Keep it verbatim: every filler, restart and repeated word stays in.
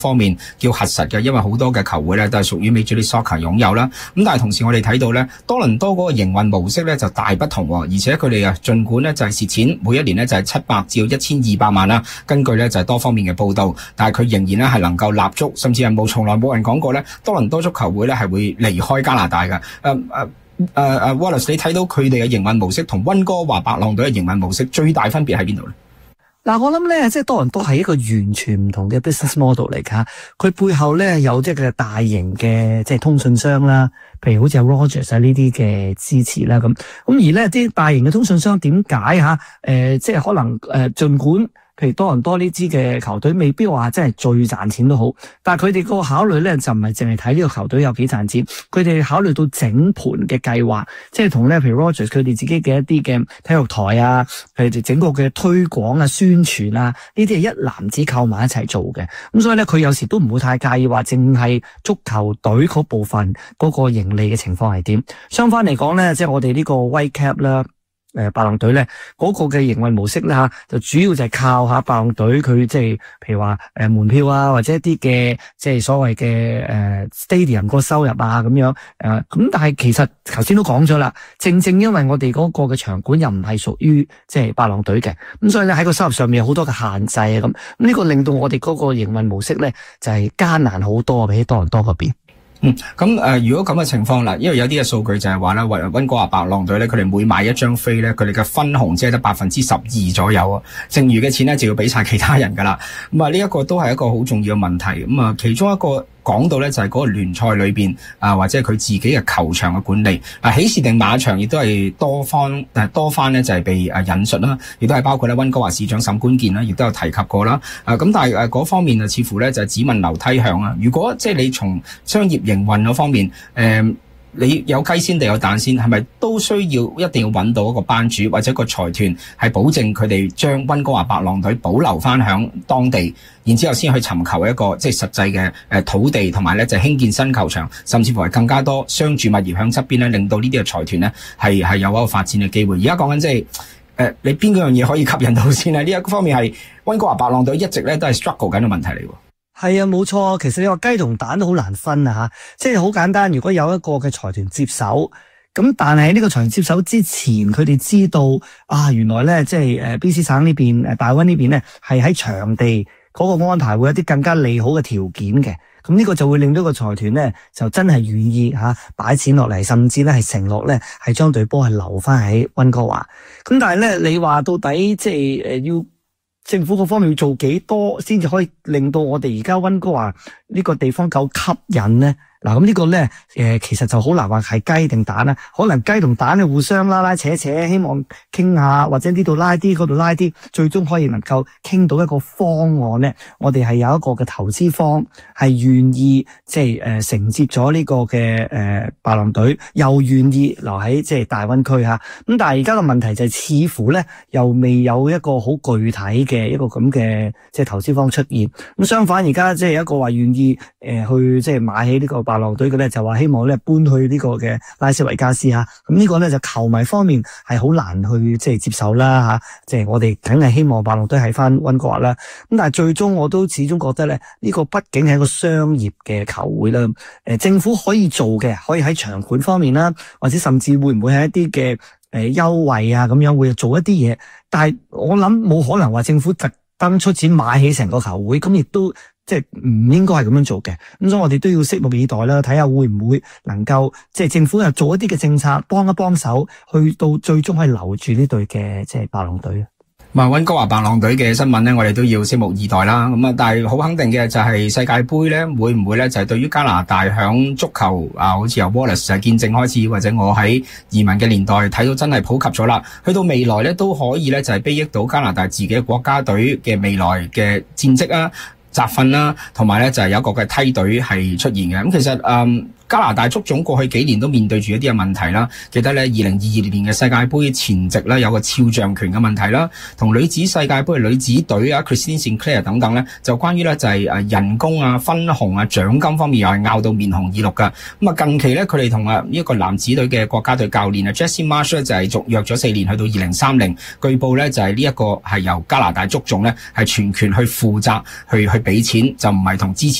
方面叫核實嘅，因為好多嘅球會咧都係屬於 Major League Soccer 擁有啦。咁但係同時我哋睇到咧，多倫多嗰個營運模式咧就大不同，而且佢哋啊儘管咧就係蝕錢，每一年咧就係七百至到一千二百萬啦。根據咧就係多方面嘅報道，但係佢仍然咧係能夠立足，甚至係冇從來冇人講過咧，多倫多足球會咧係會離開加拿大嘅。誒誒誒誒 Wallace， 你睇到佢哋嘅營運模式同溫哥華白浪隊嘅營運模式最大分別喺邊度咧？ 嗱，我諗咧，即係多倫多係一個完全唔同嘅 business model 嚟㗎。佢背後咧有即係大型嘅即係通訊商啦，譬如好似有 Rogers 啊呢啲嘅支持啦，咁咁而咧啲大型嘅通訊商點解吓？誒、呃，即係可能誒，盡管譬如多倫多呢支嘅球隊未必話真係最賺錢都好，但係佢哋個考慮咧就唔係淨係睇呢個球隊有幾賺錢，佢哋考慮到整盤嘅計劃，即係同咧譬如 Rogers 佢哋自己嘅一啲嘅體育台啊，佢哋整個嘅推廣啊、宣傳啊，呢啲係一籃子購埋一齊做嘅。咁所以咧，佢有時都唔會太介意話淨係足球隊嗰部分嗰個盈利嘅情況係點。相反嚟講咧，即係我哋呢個 Whitecap 啦。誒，白浪隊咧嗰個嘅營運模式咧吓，就主要就係靠下白浪隊佢即係譬如話誒門票啊，或者一啲嘅即係所謂嘅誒 stadium 個收入啊咁樣誒，咁但係其實頭先都講咗啦，正正因為我哋嗰個嘅場館又唔係屬於即係白浪隊嘅，咁所以咧喺個收入上面有好多嘅限制啊，咁咁呢個令到我哋嗰個營運模式咧就係艱難好多比起多倫多嗰邊。 嗯，咁誒、呃，如果咁嘅情況啦，因為有啲嘅數據就係話咧，溫哥華白浪隊咧，佢哋每買一張飛咧，佢哋嘅分紅只係得百分之十二左右啊，剩餘嘅錢咧就要俾晒其他人噶啦。咁啊，呢一個都係一個好重要嘅問題。咁啊，其中一個講到咧就係嗰個聯賽裏邊啊，或者係佢自己嘅球場嘅管理啊，喜事定馬場亦都係多方誒多番咧就係被誒引述啦，亦都係包括咧溫哥華市長沈官健啦，亦都有提及過啦。啊，咁但係誒嗰方面啊，似乎咧就係只聞樓梯響啊。如果即係你從商業營運嗰方面誒。呃你有雞先定有蛋先，係咪都需要一定要揾到一個班主或者一個財團係保證佢哋將溫哥華白浪隊保留翻響當地，然之後先去尋求一個即係實際嘅誒土地，同埋咧就興建新球場，甚至乎係更加多商住物業響側邊咧，令到呢啲嘅財團咧係係有一個發展嘅機會。而家講緊即係誒你邊樣嘢可以吸引到先咧？呢一方面係溫哥華白浪隊一直咧都係 struggle 緊嘅問題嚟喎。 係啊，冇錯。其實你話雞同蛋都好難分啊吓，即係好簡單。如果有一個嘅財團接手，咁但係喺呢個財團接手之前，佢哋知道啊，原來咧即係誒 B C 省呢邊誒大溫呢邊咧係喺場地嗰個安排會有啲更加利好嘅條件嘅。咁呢個就會令到個財團咧就真係願意吓擺錢落嚟，甚至咧係承諾咧係將隊波係留翻喺溫哥華。咁但係咧你話到底即係誒要政府嗰方面要做幾多先至可以令到我哋而家溫哥華呢個地方夠吸引呢？嗱，咁呢個咧，誒，其實就好難話係雞定蛋啦。可能雞同蛋咧互相拉拉扯扯，希望傾下，或者呢度拉啲，嗰度拉啲，最終可以能夠傾到一個方案咧。我哋係有一個嘅投資方係願意即係誒承接咗呢個嘅誒白浪隊，又願意留喺即係大溫區吓。咁但係而家嘅問題就係似乎咧又未有一個好具體嘅一個咁嘅即係投資方出現。咁相反，而家即係一個話願意誒去即係買起呢個白浪隊嘅咧，就話希望咧搬去呢個嘅拉斯維加斯吓，咁呢個咧就球迷方面係好難去即係接受啦吓，即係我哋梗係希望白浪隊喺翻溫哥華啦，咁但係最終我都始終覺得咧呢個畢竟係一個商業嘅球會啦，誒政府可以做嘅，可以喺場館方面啦，或者甚至會唔會係一啲嘅誒優惠啊咁樣會做一啲嘢，但係我諗冇可能話政府特登出錢買起成個球會，咁亦都即係唔應該係咁樣做嘅，咁所以我哋都要拭目以待啦，睇下會唔會能夠即係政府又做一啲嘅政策，幫一幫手，去到最終可以留住呢隊嘅即係白浪隊。 咁啊，溫哥華白浪隊嘅新聞咧，我哋都要拭目以待啦。咁啊，但係好肯定嘅就係世界盃咧，會唔會咧就係對於加拿大響足球啊，好似由 Wallace 係見證開始，或者我喺移民嘅年代睇到真係普及咗啦，去到未來咧都可以咧就係裨益到加拿大自己嘅國家隊嘅未來嘅戰績啊、集訓啦，同埋咧就係有一個嘅梯隊係出現嘅。咁其實嗯。 加拿大足總過去幾年都面對住一啲嘅問題啦。記得咧，二零二二年嘅世界盃前夕咧，有個肖像權嘅問題啦，同女子世界盃嘅女子隊啊 Christine Sinclair 等等咧，就關於咧就係誒人工啊、分紅啊、獎金方面又係拗到面紅耳綠噶。咁啊，近期咧佢哋同啊呢一個男子隊嘅國家隊教練啊 Jesse Marsh 咧就係續約咗四年，去到二零三零。據報咧就係呢一個係由加拿大足總咧係全權去負責去去俾錢，就唔係同之前